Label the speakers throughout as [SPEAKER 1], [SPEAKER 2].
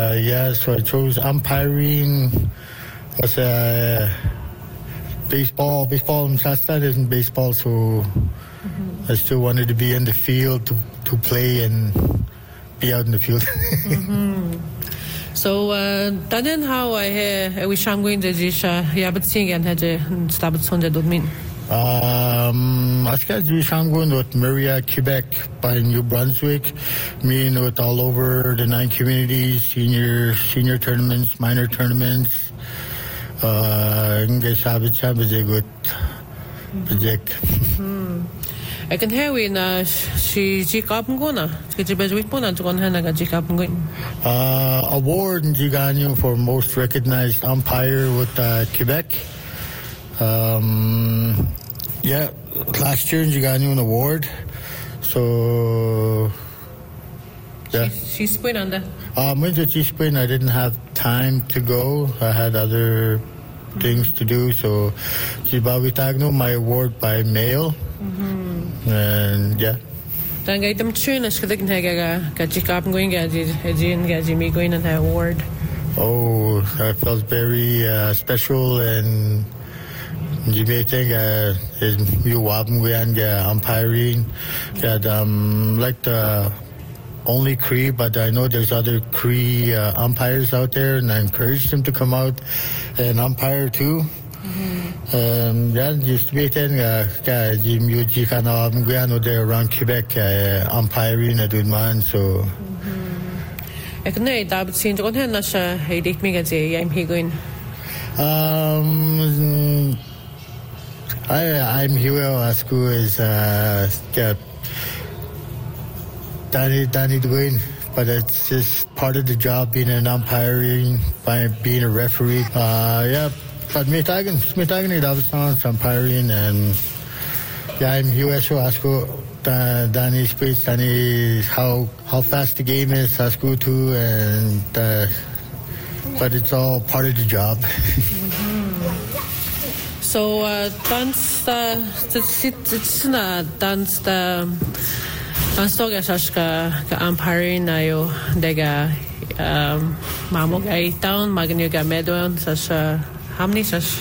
[SPEAKER 1] Yeah, so I chose umpiring. Because baseball in Shasta isn't baseball, so I still wanted to be in the field to play and be out in the field.
[SPEAKER 2] So, then how I wish I'm going to this, but seeing and had a stab at Sunday domin.
[SPEAKER 1] I started going with Maria, Quebec by New Brunswick, meeting with all over the 9 communities, senior tournaments, minor tournaments. I
[SPEAKER 2] can hear we na she up and go na.
[SPEAKER 1] Award in Giganyo for most recognized umpire with Quebec. Yeah, last year in Giganyo an award. So yeah.
[SPEAKER 2] She's spin on that.
[SPEAKER 1] When she spin, I didn't have time to go. I had other things to do. So Jibawitagno, my award by mail. And yeah.
[SPEAKER 2] Then I them tune as could Gajikap going Gajimi going and her award.
[SPEAKER 1] Oh, I felt very special and you may think you umpiring that like the only Cree, but I know there's other Cree umpires out there, and I encourage them to come out and umpire too. Yeah, just to be then Jim Yuji Kana there around Quebec umpiring at Woodman, so.
[SPEAKER 2] I can know that, but since on hand, I did me as I'm here going.
[SPEAKER 1] I'm here at school is Danny Dwayne, but it's just part of the job being an umpiring, by being a referee. Yeah, but me tagging it up umpiring, and yeah, I'm USO Asco. Danny speaks Danny how fast the game is Asco too, and but it's all part of the job.
[SPEAKER 2] So dance Anstoga Sashka umpiring nayo dega mamogay town magnyuga medon sasha how many sash?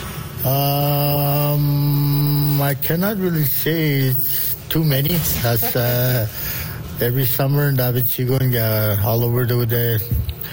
[SPEAKER 1] I cannot really say it's too many. That's every summer in David going all over the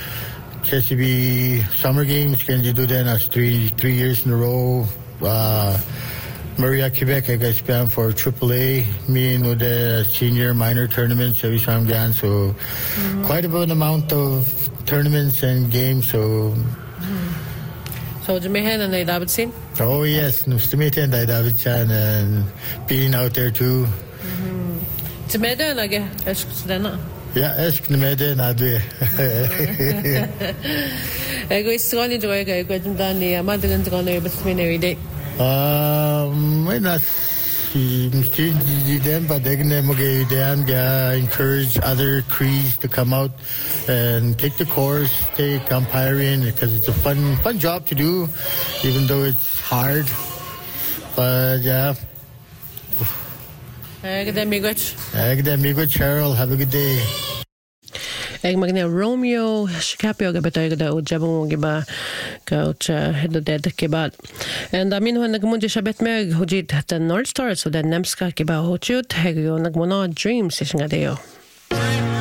[SPEAKER 1] KCB summer games. Can you do that? That's three years in a row. Maria, Quebec, I guess, been for AAA, me and with the senior minor tournaments every time again. So quite a good amount of tournaments and games. So
[SPEAKER 2] Jamaican and David Sin?
[SPEAKER 1] Oh yes, Nustimate and David Chan and being out there too.
[SPEAKER 2] Jamaica and I guess
[SPEAKER 1] yeah, ask the Mede and Adwe.
[SPEAKER 2] I go strong into a good done the mother and gone over to me every day.
[SPEAKER 1] When I them, but they can encourage other Crees to come out and take the course, take umpiring, because it's a fun job to do, even though it's hard. But yeah.
[SPEAKER 2] Academic
[SPEAKER 1] Cheryl, have a good day.
[SPEAKER 2] Eg magne Romeo Shikapio gabatoy da ujabong giba kaucha hedodet kibat. And amin ho nagmundi shabet meg hujit the North Star so the Nemska kiba hochut hegyo nagmono dreams isngadeo.